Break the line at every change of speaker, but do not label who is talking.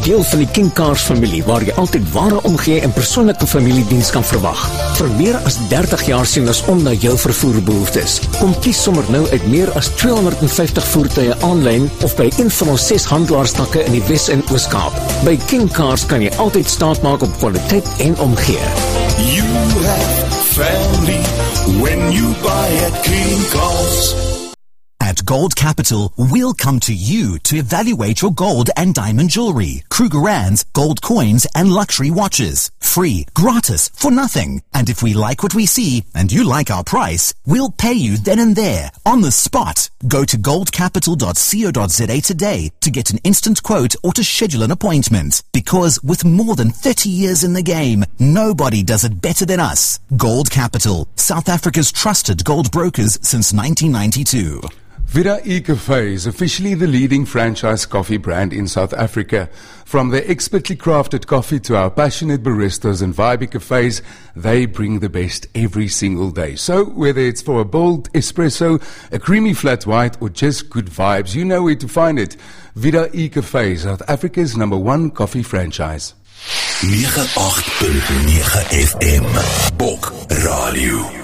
Deel van die King Cars familie, waar jy altyd ware omgee en persoonlike familiediens kan verwag. Vir meer as 30 jaar sien ons om na jou vervoerbehoeftes. Kom kies sommer nou uit meer as 250 voertuie aanlyn of by een van ons 6 handelaarstakke in die Wes- en Oos-Kaap. By King Cars kan jy altyd staat maak op kwaliteit en omgee.
You have family when you buy at King Cars.
At Gold Capital, we'll come to you to evaluate your gold and diamond jewelry, Krugerrands, gold coins, and luxury watches. Free, gratis, for nothing. And if we like what we see, and you like our price, we'll pay you then and there, on the spot. Go to goldcapital.co.za today to get an instant quote or to schedule an appointment. Because with more than 30 years in the game, nobody does it better than us. Gold Capital, South Africa's trusted gold brokers since 1992.
Vida E-Cafe is officially the leading franchise coffee brand in South Africa. From their expertly crafted coffee to our passionate baristas and vibey cafes, they bring the best every single day. So whether it's for a bold espresso, a creamy flat white, or just good vibes, you know where to find it. Vida E-Cafe, South Africa's #1 coffee franchise.
98.9 FM Bok Radio.